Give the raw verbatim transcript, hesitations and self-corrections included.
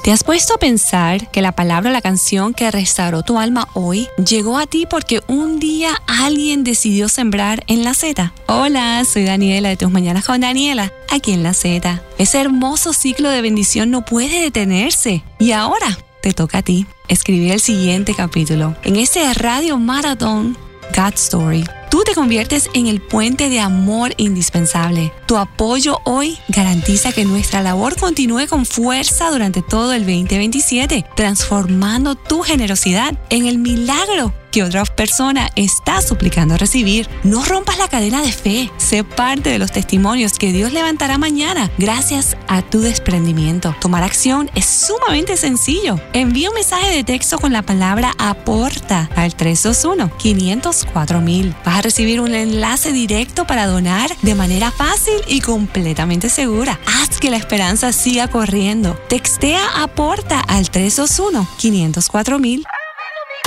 ¿Te has puesto a pensar que la palabra o la canción que restauró tu alma hoy llegó a ti porque un día alguien decidió sembrar en La Z? Hola, soy Daniela de Tus Mañanas con Daniela, aquí en La Z. Ese hermoso ciclo de bendición no puede detenerse. Y ahora te toca a ti escribir el siguiente capítulo. En este radio maratón, God Story, tú te conviertes en el puente de amor indispensable. Tu apoyo hoy garantiza que nuestra labor continúe con fuerza durante todo el veinte veintisiete, transformando tu generosidad en el milagro que otra persona está suplicando recibir. No rompas la cadena de fe. Sé parte de los testimonios que Dios levantará mañana gracias a tu desprendimiento. Tomar acción es sumamente sencillo. Envía un mensaje de texto con la palabra APORTA al tres dos uno, cinco cero cuatro mil. Vas a recibir un enlace directo para donar de manera fácil y completamente segura. Haz que la esperanza siga corriendo. Textea APORTA al tres dos uno, cinco cero cuatro mil.